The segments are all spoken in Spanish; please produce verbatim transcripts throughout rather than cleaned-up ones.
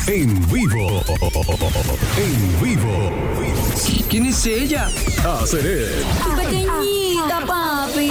En vivo. En vivo. ¿Quién es ella? Azeré. Tu pequeñita, papi.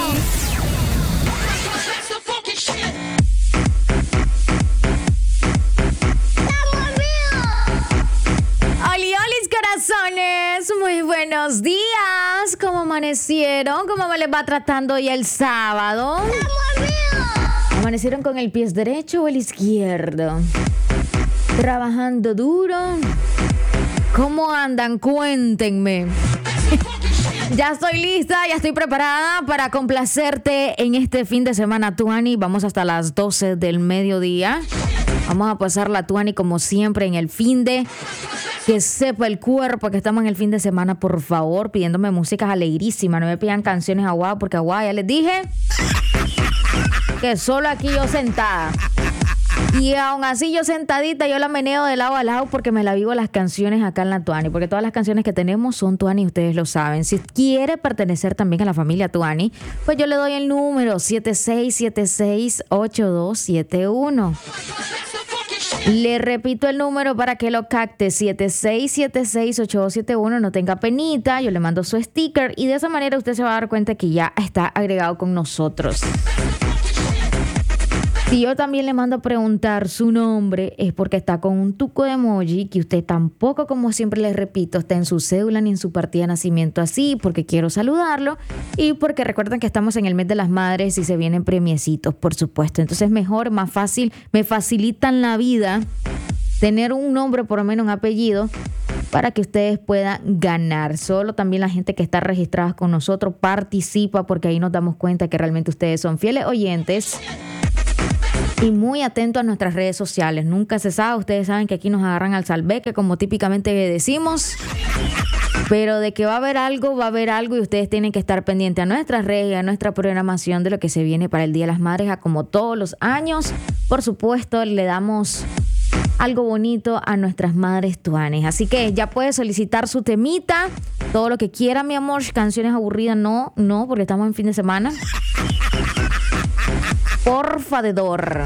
Oli, olis, corazones. Muy buenos días. ¿Cómo amanecieron? ¿Cómo me les va tratando hoy el sábado? ¿Amanecieron con el pie derecho o el izquierdo? ¿Trabajando duro? ¿Cómo andan? Cuéntenme. Ya estoy lista, ya estoy preparada para complacerte en este fin de semana, Tuani. Vamos hasta las doce del mediodía. Vamos a pasar la Tuani como siempre en el fin de... Que sepa el cuerpo que estamos en el fin de semana, por favor, pidiéndome músicas alegrísimas. No me pidan canciones aguadas porque aguadas, ya les dije que solo aquí yo sentada. Y aún así yo sentadita, yo la meneo de lado a lado porque me la vivo las canciones acá en la Tuani. Porque todas las canciones que tenemos son Tuani, ustedes lo saben. Si quiere pertenecer también a la familia Tuani, pues yo le doy el número siete seis siete seis, ocho dos siete uno. Le repito el número para que lo capte, siete seis siete seis, ocho dos siete uno. No tenga penita, yo le mando su sticker y de esa manera usted se va a dar cuenta que ya está agregado con nosotros. Si yo también le mando a preguntar su nombre, es porque está con un tuco de emoji que usted tampoco, como siempre les repito, está en su cédula ni en su partida de nacimiento así, porque quiero saludarlo y porque recuerden que estamos en el mes de las madres y se vienen premiecitos, por supuesto. Entonces mejor, más fácil, me facilitan la vida tener un nombre, por lo menos un apellido, para que ustedes puedan ganar. Solo también la gente que está registrada con nosotros participa porque ahí nos damos cuenta que realmente ustedes son fieles oyentes. Y muy atento a nuestras redes sociales. Nunca se sabe, ustedes saben que aquí nos agarran al salveque, como típicamente decimos. Pero de que va a haber algo, va a haber algo y ustedes tienen que estar pendientes a nuestras redes y a nuestra programación de lo que se viene para el Día de las Madres, a como todos los años. Por supuesto, le damos algo bonito a nuestras madres tuanes. Así que ya puede solicitar su temita, todo lo que quiera, mi amor. Canciones aburridas, no, no, porque estamos en fin de semana. Por favor.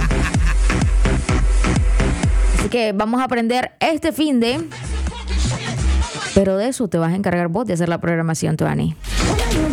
Así que vamos a aprender este fin de... Pero de eso te vas a encargar vos de hacer la programación, Tuani.